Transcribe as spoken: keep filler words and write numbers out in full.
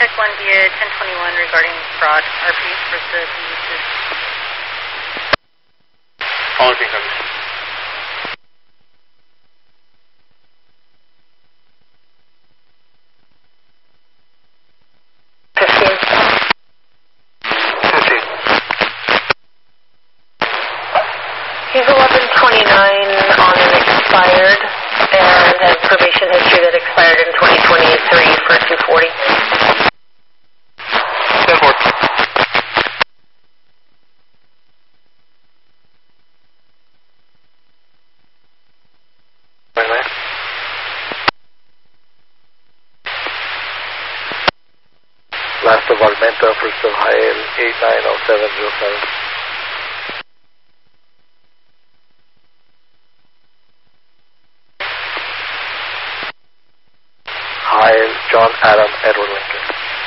check one via ten twenty-one regarding fraud R P for the uses. Calling King seven. Fifteen. Fifteen. He's eleven twenty-nine on an expired and has probation history that expired in twenty twenty-three for two forty. ten four. Last of Augmenta, first of Hael, eight nine oh seven zero seven. Hael, John Adam Edward Lincoln.